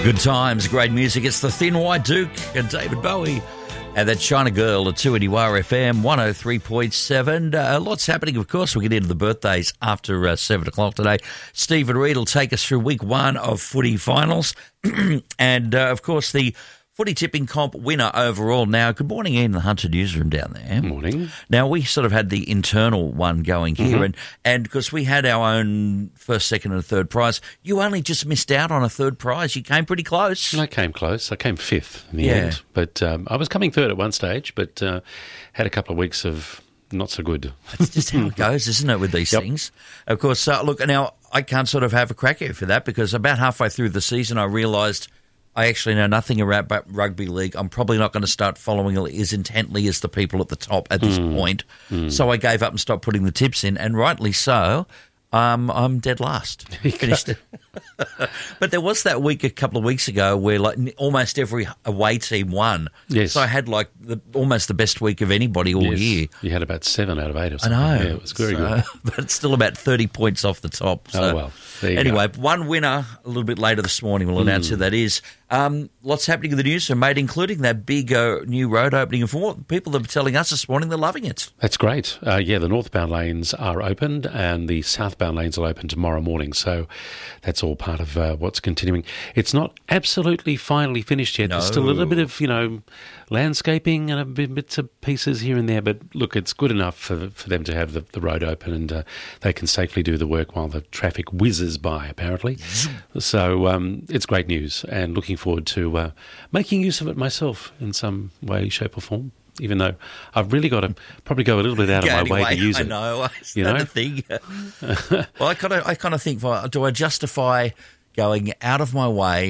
Good times, great music. It's the Thin White Duke and David Bowie. And that China Girl at 2NUR FM 103.7. Lots happening, of course. We'll get into the birthdays after 7 o'clock today. Stephen Reid will take us through week one of footy finals. And, of course, the footy tipping comp winner overall. Now, good morning, Ian, the Hunter newsroom down there. Good morning. Now, we sort of had the internal one going here, and because we had our own first, second and third prize, you only just missed out on a third prize. You came pretty close. I came close. I came fifth in the end. But I was coming third at one stage, but had a couple of weeks of not so good. That's just how it goes, isn't it, with these things? Of course, look, now, I can't sort of have a crack at you for that because about halfway through the season, I realised I actually know nothing about rugby league. I'm probably not going to start following it as intently as the people at the top at this point. So I gave up and stopped putting the tips in, and rightly so. I'm dead last. Finished it. But there was that week a couple of weeks ago where like almost every away team won. Yes. So I had like almost the best week of anybody all year. You had about 7 out of 8 or something. I know. Yeah, it was very good. But it's still about 30 points off the top. So. Oh, well. There you anyway, go. one winner a little bit later this morning. We'll announce who that is. Lots happening in the news, mate, including that big new road opening. And from what people are telling us this morning, they're loving it. That's great. The northbound lanes are opened and the southbound lanes will open tomorrow morning. So that's all part of what's continuing. It's not absolutely finally finished yet. No. There's still a little bit of, landscaping and a bits of pieces here and there. But look, it's good enough for them to have the road open and they can safely do the work while the traffic whizzes by, apparently. So it's great news and looking forward to making use of it myself in some way, shape or form. Even though I've really got to probably go a little bit out of my way to use it. I know. Is that a thing? Well, I kind of think, do I justify going out of my way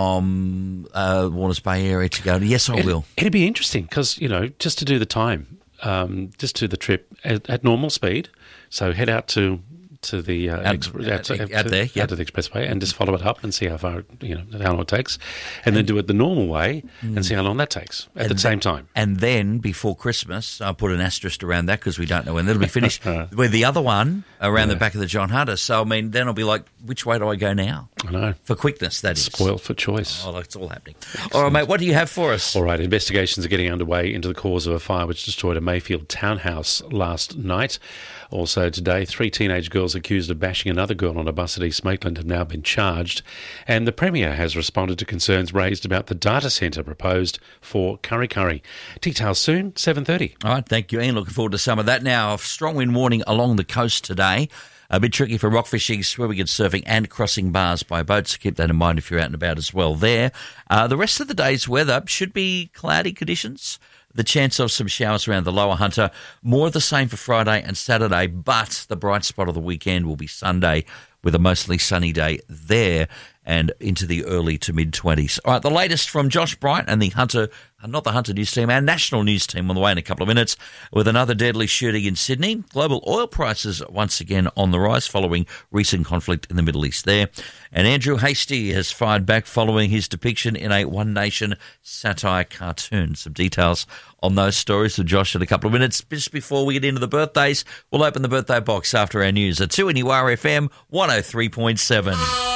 from Warners Bay area to go? Yes, I will. It'd be interesting because, just to do the time, just do the trip at normal speed. So head out to the out to the expressway and just follow it up and see how far how long it takes, and then do it the normal way and see how long that takes at the same time. And then before Christmas, I'll put an asterisk around that because we don't know when that'll be finished. With the other one around the back of the John Hunter. So I mean, then I'll be like, which way do I go now? I know, for quickness. That is spoiled for choice. Oh, it's all happening. Excellent. All right, mate. What do you have for us? All right, investigations are getting underway into the cause of a fire which destroyed a Mayfield townhouse last night. Also today, 3 teenage girls accused of bashing another girl on a bus at East Maitland have now been charged. And the Premier has responded to concerns raised about the data centre proposed for Kurri Kurri. Details soon, 7:30. All right, thank you, Ian. Looking forward to some of that. Now, a strong wind warning along the coast today. A bit tricky for rock fishing, swimming and surfing and crossing bars by boat, so keep that in mind if you're out and about as well there. The rest of the day's weather should be cloudy conditions. The chance of some showers around the lower Hunter. More of the same for Friday and Saturday, but the bright spot of the weekend will be Sunday with a mostly sunny day there and into the early to mid-20s. All right, the latest from Josh Bright and the Hunter, not the Hunter news team, our national news team on the way in a couple of minutes with another deadly shooting in Sydney. Global oil prices once again on the rise following recent conflict in the Middle East there. And Andrew Hastie has fired back following his depiction in a One Nation satire cartoon. Some details on those stories with Josh in a couple of minutes. Just before we get into the birthdays, we'll open the birthday box after our news at 2NUR FM 103.7.